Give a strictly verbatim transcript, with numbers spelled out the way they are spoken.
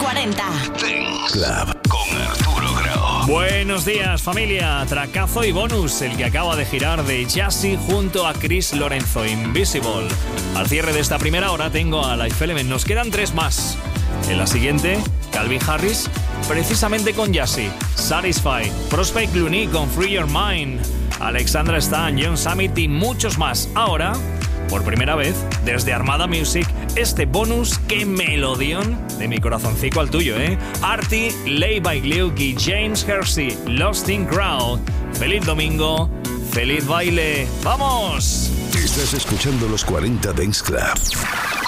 cuarenta. Dance Club con Arturo Grau. Buenos días, familia. Tracazo y bonus, el que acaba de girar de Jassy junto a Chris Lorenzo, Invisible. Al cierre de esta primera hora tengo a Life Element. Nos quedan tres más. En la siguiente, Calvin Harris, precisamente con Jassy, Satisfy, Prospect Cluny con Free Your Mind, Alexandra Stan, John Summit y muchos más. Ahora, por primera vez, desde Armada Music, este bonus, qué melodión, de mi corazoncito al tuyo, ¿eh? Artie, Levi Gluck y James Hersey, Lost in Crowd. Feliz domingo, feliz baile. ¡Vamos! Estás escuchando los cuarenta Dance Club.